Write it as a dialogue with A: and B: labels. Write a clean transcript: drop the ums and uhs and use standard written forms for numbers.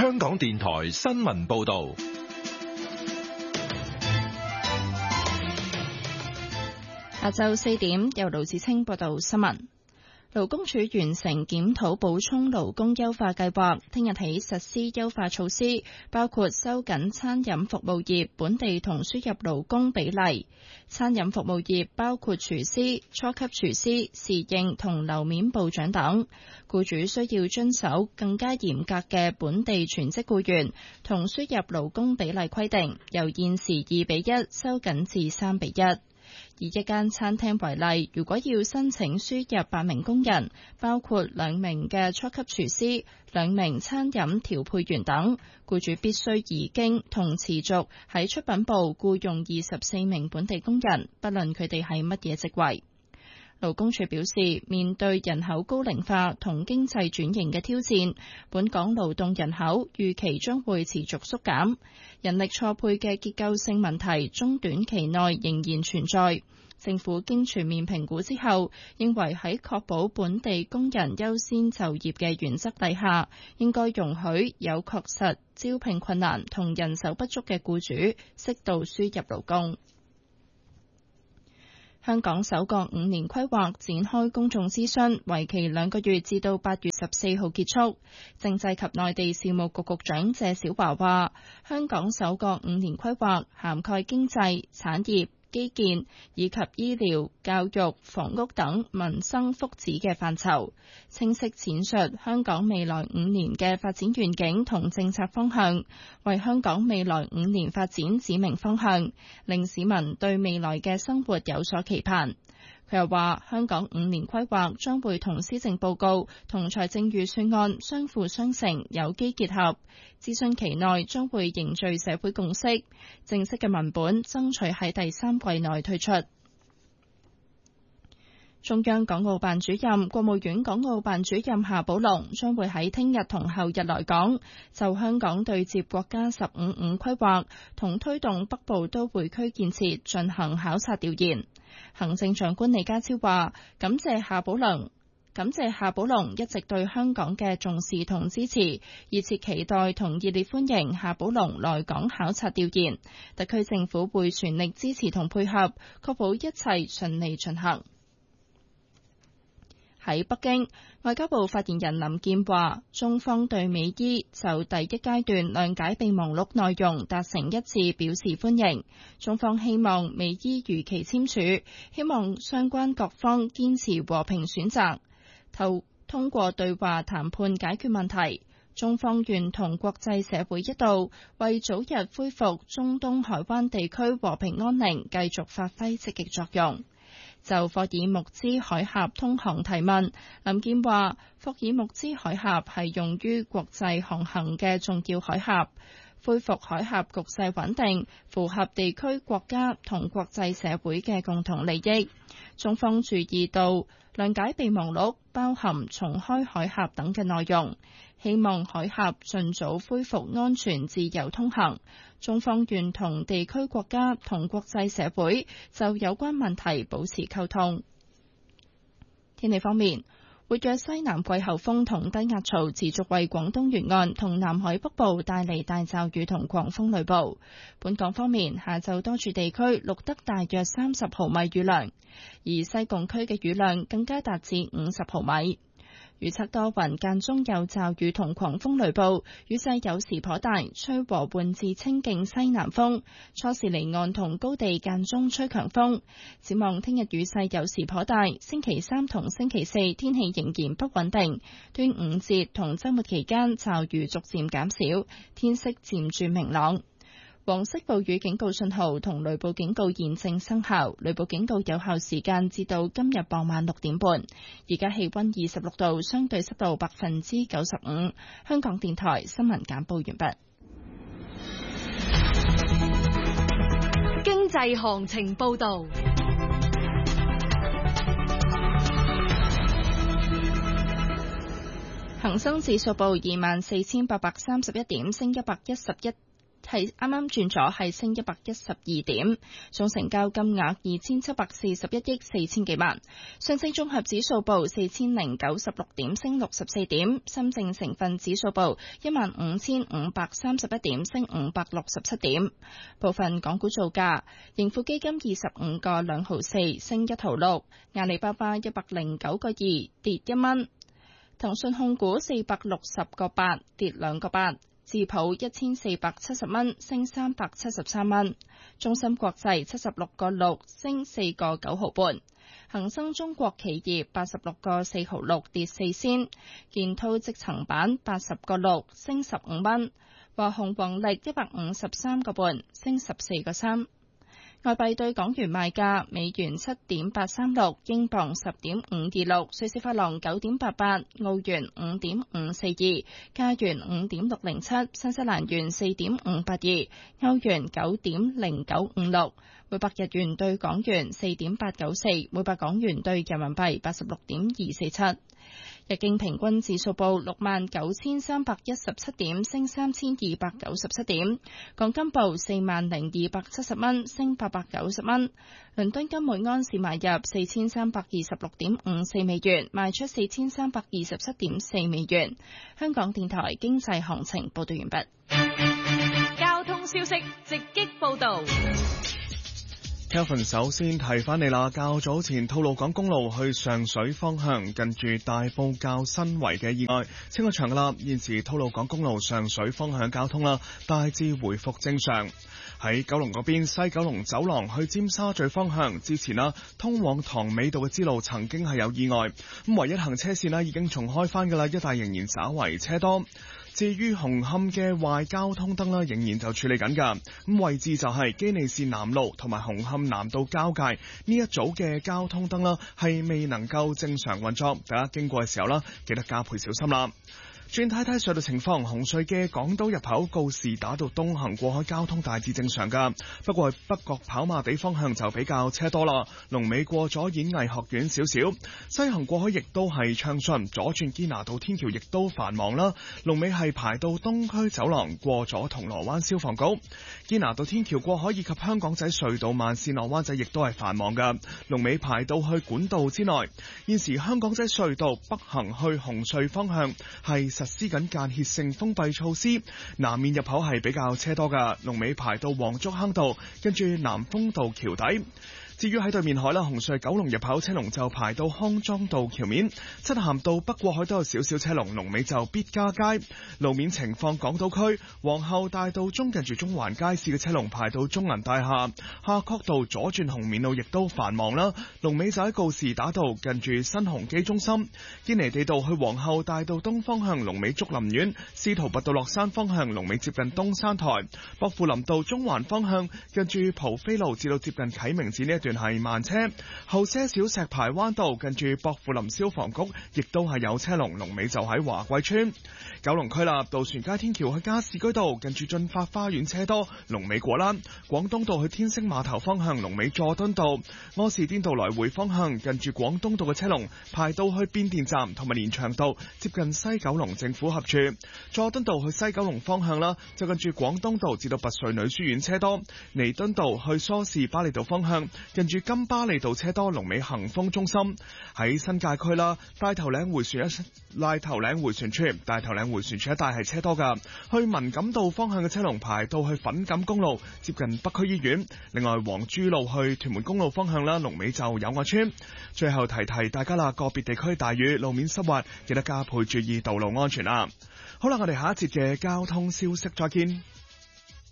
A: 香港電台新聞報道。
B: 下晝4點，由盧子清報道新聞。勞工處完成檢討補充勞工優化計劃，聽日起實施優化措施，包括收緊餐飲服務業本地同輸入勞工比例。餐飲服務業包括廚師、初級廚師、侍應同樓面部長等，僱主需要遵守更加嚴格嘅本地全職僱員同輸入勞工比例規定，由現時2:1收緊至3:1。以一間餐廳為例，如果要申請輸入8名工人，包括2名嘅初級廚師、2名餐飲調配員等，僱主必須已經同持續喺出品部僱用24名本地工人，不論佢哋係乜嘢職位。勞工處表示，面對人口高齡化同經濟轉型嘅挑戰，本港勞動人口預期將會持續縮減，人力錯配嘅結構性問題中短期內仍然存在。政府經全面評估之後，認為喺確保本地工人優先就業嘅原則底下，應該容許有確實招聘困難同人手不足嘅僱主適度輸入勞工。香港首個5年規劃展開公眾諮詢，為期2個月至到8月14號結束。政制及內地事務局局長謝小華話，香港首個5年規劃涵蓋經濟、產業、基建以及醫療、教育、房屋等民生福祉嘅範疇，清晰闡述香港未來5年嘅發展願景同政策方向，為香港未來5年發展指明方向，令市民對未來嘅生活有所期盼。佢又話，香港5年規劃將會同施政報告同財政預算案相輔相成，有機結合。諮詢期內將會凝聚社會共識，正式嘅文本爭取喺第3季內推出。中央港澳辦主任、國務院港澳辦主任夏寶龍將會喺聽日同後日來港，就香港對接國家15五規劃同推動北部都會區建設進行考察調研。行政長官李家超話，感謝夏寶龍一直對香港嘅重視同支持，熱切期待同熱烈歡迎夏寶龍來港考察調研。特區政府會全力支持同配合，確保一切順利進行。喺北京，外交部發言人林健話，中方對美伊就第1階段諒解備忘錄內容達成一致表示歡迎。中方希望美伊如期簽署，希望相關各方堅持和平選擇，通過對話談判解決問題。中方願同國際社會一道，為早日恢復中東海灣地區和平安寧繼續發揮積極作用。就霍爾木茲海峽通航提問，林健話，霍爾木茲海峽係用於國際航行嘅重要海峽，恢復海峽局勢穩定，符合地區國家同國際社會嘅共同利益。中方注意到諒解備忘錄包含重開海峽等嘅內容，希望海峽盡早恢復安全自由通行。中方願同地區國家同國際社會就有關問題保持溝通。天氣方面，活躍西南季候風同低壓槽持續為廣東沿岸同南海北部帶嚟大驟雨同狂風雷暴。本港方面，下晝多處地區錄得大約30毫米雨量，而西貢區嘅雨量更加達至50毫米。預測多雲，間中有驟雨同狂風雷暴，雨勢有時頗大，吹和緩至清勁西南風，初時離岸同高地間中吹強風。展望聽日雨勢有時頗大，星期3同星期4天氣仍然不穩定，端午節同週末期間驟雨逐漸減少，天色漸轉明朗。黃色暴雨警告信號同雷暴警告現正生效，雷暴警告有效時間至到今日傍晚6點半。而家氣溫26度，相對濕度95%。香港電台新聞簡報完畢。
C: 經濟行情報道。
B: 恒生指數報24,831點，升111 係啱啱轉咗係升112點，總成交金額2741億4000幾萬。上證綜合指數報4096點，升64點。深證成分指數報15531點，升567點。部分港股造價：盈富基金25個2毫4，升1毫6；阿里巴巴109個2，跌1蚊；騰訊控股460個8，跌2個8。智普1470蚊，升373蚊；中芯國際76個6，升4個9毫半；恒生中國企業86個4毫6，跌4仙；建滔積層板80個6，升15蚊；華虹宏力153個半，升14個3。外幣對港元賣價：美元7.836，英鎊10.526，瑞士法郎9.88，澳元5.542，加元5.607，新西蘭元4.582，歐元9.0956，每百日元對港元4.894，每百港元對人民幣86.247。日經平均指數報69317點，升3297點。港金報40270蚊，升890蚊。倫敦金每安士買入4326.54美元，賣出4327.4美元。香港電台經濟行情報道完畢。
C: 交通消息直擊報道。
D: Kelvin 首先提翻你啦，較早前吐露港公路去上水方向近住大埔滘新圍嘅意外清咗場啦，現時吐露港公路上水方向交通啦大致回復正常。喺九龍嗰邊，西九龍走廊去尖沙咀方向之前啦，通往塘尾道嘅支路曾經係有意外，咁唯一行車線啦已經重開翻噶啦，一帶仍然稍為車多。至於紅磡嘅壞交通燈啦，仍然就處理緊㗎。咁位置就係基利士南路同埋紅磡南道交界呢一組嘅交通燈啦，係未能夠正常運作，大家經過嘅時候啦，記得加倍小心啦。轉睇睇隧道情況，紅隧嘅港島入口告士打道東行過海交通大致正常㗎，不過北角跑馬地方向就比較車多啦。龍尾過咗演藝學院少少，西行過海亦都係暢順，左轉堅拿道天橋亦都繁忙啦。龍尾係排到東區走廊過咗銅鑼灣消防局，堅拿道天橋過海以及香港仔隧道慢線落灣仔亦都係繁忙㗎，龍尾排到去管道之內。現時香港仔隧道北行去紅隧方向係實施緊間歇性封閉措施，南面入口係比較車多㗎，龍尾排到黃竹坑道，跟住南豐道橋底。至於喺對面海啦，紅隧九龍入口車龍就排到康莊道橋面，漆咸道北過海都有少少車龍，龍尾就必嘉街。路面情況，港島區皇后大道中近住中環街市嘅車龍排到中銀大廈，夏慤道左轉紅棉路亦都繁忙啦，龍尾就喺告士打道近住新鴻基中心。堅尼地道去皇后大道東方向龍尾竹林苑，司徒拔道落山方向龍尾接近東山台，薄扶林道中環方向近住蒲飛路至到接近啟明寺呢一段係慢車，後些少石排灣道近住薄扶林消防局亦都係有車龍，龍尾就喺華貴村。九龍區立渡船街天橋去加士居道近住駿發花園車多，龍尾果欄。廣東道去天星碼頭方向龍尾佐敦道，柯士甸道來回方向近住廣東道嘅車龍排到去變電站同埋連翔道接近西九龍政府合署。佐敦道去西九龍方向啦，就近住廣東道至到拔萃女書院車多。彌敦道去梳士巴利道方向近住金巴利道車多，龍尾恒豐中心。喺新界區啦，大頭嶺回旋處一帶係車多噶，去文錦道方向嘅車龍排到去粉錦公路接近北區醫院。另外黃珠路去屯門公路方向啦，龍尾就友愛村。最後提大家啦，個別地區大雨，路面濕滑，記得加倍注意道路安全啦。好啦，我哋下一節嘅交通消息再見。